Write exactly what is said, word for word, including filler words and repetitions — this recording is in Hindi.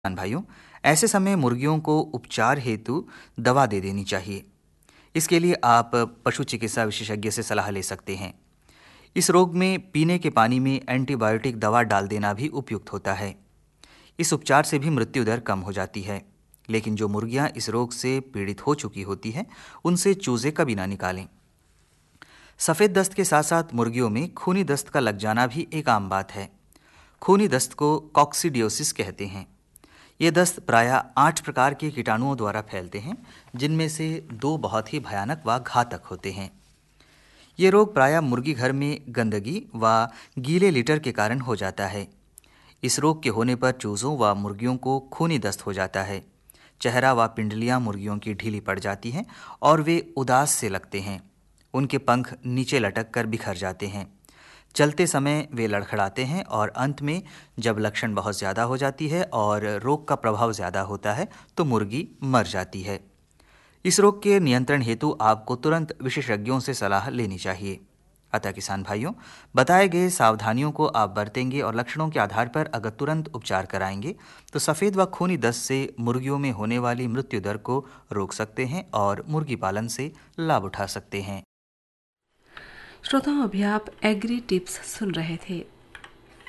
किसान भाइयों, ऐसे समय मुर्गियों को उपचार हेतु दवा दे देनी चाहिए। इसके लिए आप पशु चिकित्सा विशेषज्ञ से सलाह ले सकते हैं। इस रोग में पीने के पानी में एंटीबायोटिक दवा डाल देना भी उपयुक्त होता है। इस उपचार से भी मृत्यु दर कम हो जाती है। लेकिन जो मुर्गियां इस रोग से पीड़ित हो चुकी होती हैं, उनसे चूजे कभी ना निकालें। सफ़ेद दस्त के साथ साथ मुर्गियों में खूनी दस्त का लग जाना भी एक आम बात है। खूनी दस्त को कॉक्सीडियोसिस कहते हैं। ये दस्त प्रायः आठ प्रकार के कीटाणुओं द्वारा फैलते हैं, जिनमें से दो बहुत ही भयानक व घातक होते हैं। ये रोग प्रायः मुर्गी घर में गंदगी व गीले लिटर के कारण हो जाता है। इस रोग के होने पर चूज़ों व मुर्गियों को खूनी दस्त हो जाता है। चेहरा व पिंडलियां मुर्गियों की ढीली पड़ जाती हैं और वे उदास से लगते हैं। उनके पंख नीचे लटक कर बिखर जाते हैं। चलते समय वे लड़खड़ाते हैं और अंत में जब लक्षण बहुत ज़्यादा हो जाती है और रोग का प्रभाव ज़्यादा होता है तो मुर्गी मर जाती है। इस रोग के नियंत्रण हेतु आपको तुरंत विशेषज्ञों से सलाह लेनी चाहिए। अतः किसान भाइयों, बताए गए सावधानियों को आप बरतेंगे और लक्षणों के आधार पर अगर तुरंत उपचार कराएंगे तो सफ़ेद व खूनी दस्त से मुर्गियों में होने वाली मृत्यु दर को रोक सकते हैं और मुर्गी पालन से लाभ उठा सकते हैं। श्रोताओं, अभी आप एग्री टिप्स सुन रहे थे।